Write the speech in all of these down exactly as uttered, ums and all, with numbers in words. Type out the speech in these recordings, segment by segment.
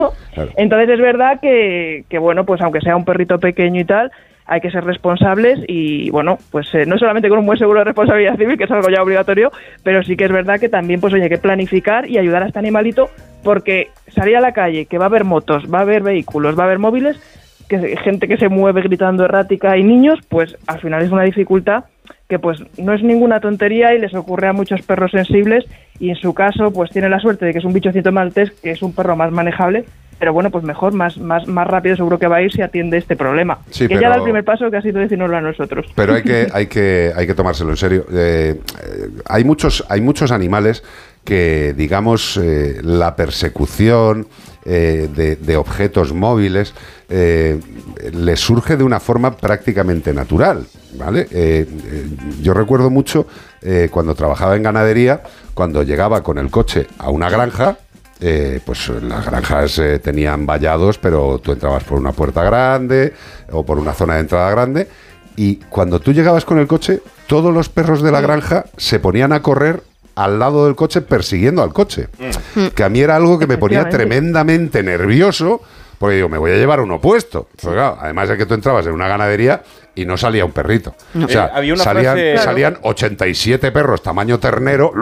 Claro. Entonces es verdad que, que, bueno, pues aunque sea un perrito pequeño y tal, hay que ser responsables y, bueno, pues eh, no solamente con un buen seguro de responsabilidad civil, que es algo ya obligatorio, pero sí que es verdad que también, pues oye, hay que planificar y ayudar a este animalito, porque salir a la calle, que va a haber motos, va a haber vehículos, va a haber móviles, que gente que se mueve gritando errática y niños, pues al final es una dificultad que pues no es ninguna tontería y les ocurre a muchos perros sensibles, y en su caso pues tiene la suerte de que es un bichocito maltés, que es un perro más manejable, pero bueno, pues mejor, más más más rápido seguro que va a ir si atiende este problema. Sí, que pero, ya da el primer paso, que ha sido decirnoslo a nosotros. Pero hay que hay que hay que tomárselo en serio. Eh, eh, hay muchos hay muchos animales que, digamos, eh, la persecución eh, de, de objetos móviles eh, les surge de una forma prácticamente natural, ¿vale? Eh, eh, yo recuerdo mucho eh, cuando trabajaba en ganadería, cuando llegaba con el coche a una granja. Eh, pues las granjas eh, tenían vallados, pero tú entrabas por una puerta grande o por una zona de entrada grande, y cuando tú llegabas con el coche, todos los perros de la granja se ponían a correr al lado del coche persiguiendo al coche, mm. que a mí era algo que me ponía tremendamente nervioso, porque digo, me voy a llevar uno puesto. Pero claro, además de que tú entrabas en una ganadería y no salía un perrito. No. O sea, eh, había una salían, frase... salían ochenta y siete perros tamaño ternero.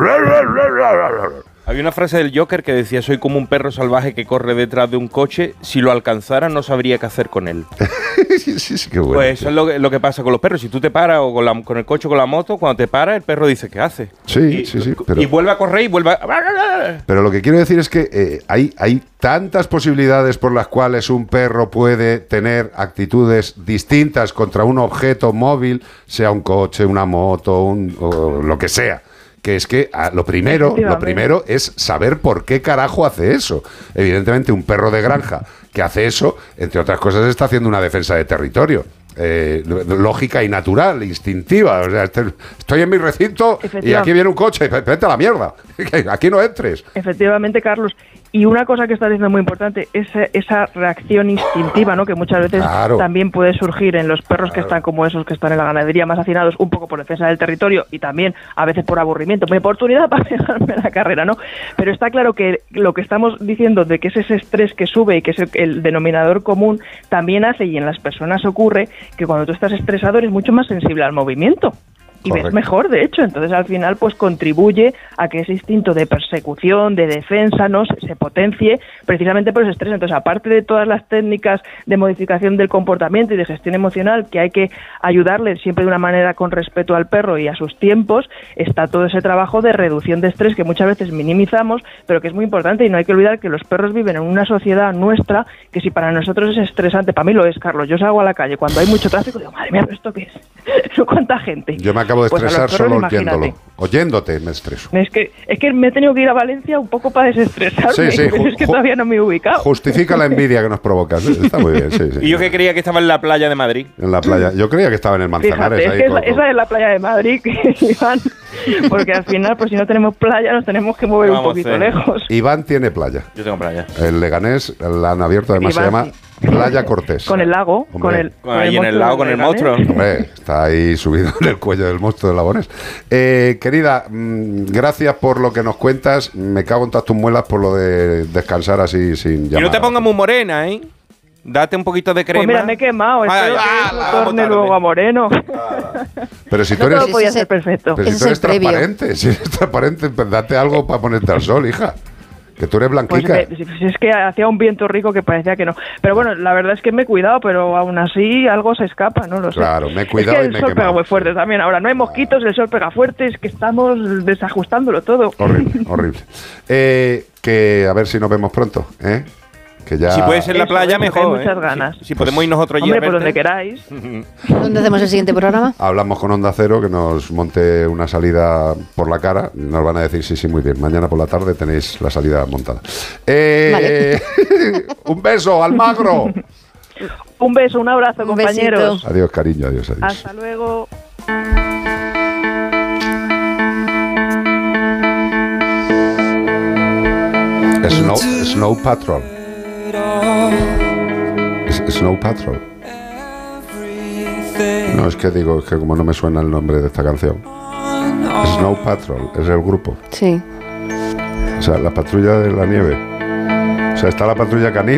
Había una frase del Joker que decía: soy como un perro salvaje que corre detrás de un coche, si lo alcanzara no sabría qué hacer con él. sí, sí, sí, qué bueno. Pues eso es lo que, lo que pasa con los perros. Si tú te paras o con, la, con el coche o con la moto, cuando te paras, el perro dice: ¿qué hace? Sí, y, sí, sí. Pero, y vuelve a correr y vuelve a... Pero lo que quiero decir es que eh, hay, hay tantas posibilidades por las cuales un perro puede tener actitudes distintas contra un objeto móvil, sea un coche, una moto, un, o lo que sea, que es que ah, lo primero, lo primero es saber por qué carajo hace eso. Evidentemente, un perro de granja que hace eso, entre otras cosas, está haciendo una defensa de territorio. Eh, lógica y natural, instintiva. O sea, estoy en mi recinto y aquí viene un coche, vete a la mierda, aquí no entres. Efectivamente, Carlos. Y una cosa que estás diciendo muy importante, esa, esa reacción instintiva, ¿no? Que muchas veces claro. también puede surgir en los perros claro. que están como esos que están en la ganadería más hacinados, un poco por defensa del territorio y también a veces por aburrimiento, por oportunidad para pegarme la carrera, ¿no? Pero está claro que lo que estamos diciendo de que es ese estrés que sube y que es el, el denominador común, también hace, y en las personas ocurre, que cuando tú estás estresado eres mucho más sensible al movimiento. Y Correcto. Ves mejor, de hecho. Entonces, al final, pues contribuye a que ese instinto de persecución, de defensa, no se, se potencie precisamente por ese estrés. Entonces, aparte de todas las técnicas de modificación del comportamiento y de gestión emocional, que hay que ayudarle siempre de una manera con respeto al perro y a sus tiempos, está todo ese trabajo de reducción de estrés que muchas veces minimizamos, pero que es muy importante. Y no hay que olvidar que los perros viven en una sociedad nuestra que, si para nosotros es estresante, para mí lo es, Carlos. Yo salgo a la calle cuando hay mucho tráfico, digo, madre mía, ¿pero esto qué es? ¿Cuánta gente? Yo me acabo de pues estresar solo oyéndolo. Oyéndote me estreso. Es que, es que me he tenido que ir a Valencia un poco para desestresarme. Sí, sí, ju- es que todavía no me he ubicado. Justifica la envidia que nos provocas. Está muy bien, sí, sí. Y yo que creía que estaba en la playa de Madrid. En la playa. Yo creía que estaba en el Manzanares. Fíjate, ahí, es que con, esa, esa es la playa de Madrid, Iván. Porque al final, pues si no tenemos playa, nos tenemos que mover un poquito lejos. Iván tiene playa. Yo tengo playa. El Leganés la han abierto, además Iván, se llama... Sí. Playa Cortés. Con el lago, Hombre. con el, con ahí el en el lago, con el monstruo. Hombre, está ahí subido en el cuello del monstruo de Lagones. Eh, querida, mmm, gracias por lo que nos cuentas. Me cago en todas tus muelas por lo de descansar así sin llamar. Y no te pongas muy morena, ¿eh? Date un poquito de crema. Pues mira, me he quemado. Espero ah, que ah, torne luego a moreno. Ah. Pero si tú no eres... todo podía ser perfecto. Pero si tú eres transparente, si eres transparente, pues date algo para ponerte al sol, hija. Que tú eres blanquica. Pues me, es que hacía un viento rico que parecía que no. Pero bueno, la verdad es que me he cuidado, pero aún así algo se escapa, no lo sé. Claro, me he cuidado es que y me he el sol quemado. pega muy fuerte también. Ahora no hay mosquitos, el sol pega fuerte, es que estamos desajustándolo todo. Horrible, horrible. Eh, que a ver si nos vemos pronto, ¿eh? Que ya... Si puede ser la playa, Eso, mejor. Hay muchas ¿eh? ganas. Si, si podemos irnos otro Hombre, día. por donde queráis. ¿Dónde hacemos el siguiente programa? Hablamos con Onda Cero, que nos monte una salida por la cara. Nos van a decir, sí, sí, muy bien. Mañana por la tarde tenéis la salida montada. Eh, vale. Un beso, Almagro. Un beso, un abrazo, un compañeros. Besito. Adiós, cariño, adiós, adiós. Hasta luego. Snow, Snow Patrol. Es, Snow Patrol. No, es que digo, es que como no me suena el nombre de esta canción. Snow Patrol es el grupo. Sí. O sea, la patrulla de la nieve. sea, está la patrulla canina.